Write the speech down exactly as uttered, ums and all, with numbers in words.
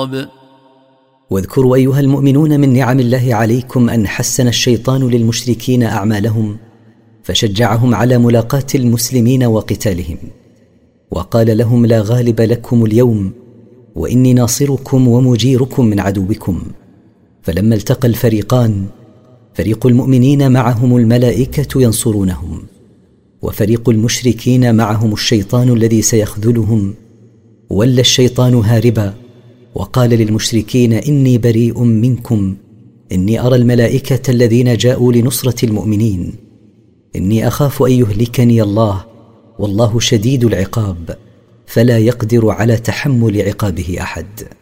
واذكروا أيها المؤمنون من نعم الله عليكم أن حسن الشيطان للمشركين أعمالهم فشجعهم على ملاقاة المسلمين وقتالهم، وقال لهم: لا غالب لكم اليوم وإني ناصركم ومجيركم من عدوكم. فلما التقى الفريقان، فريق المؤمنين معهم الملائكة ينصرونهم، وفريق المشركين معهم الشيطان الذي سيخذلهم، ولى الشيطان هاربا وقال للمشركين: إني بريء منكم، إني أرى الملائكة الذين جاءوا لنصرة المؤمنين، إني أخاف أن يهلكني الله، والله شديد العقاب، فلا يقدر على تحمل عقابه أحد.